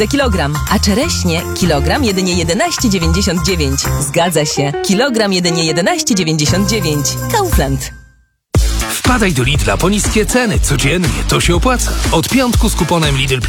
kilogram, a czereśnie kilogram jedynie 11,99. Zgadza się, kilogram jedynie 11,99. Kaufland. Wpadaj do Lidla po niskie ceny codziennie, to się opłaca. Od piątku z kuponem Lidl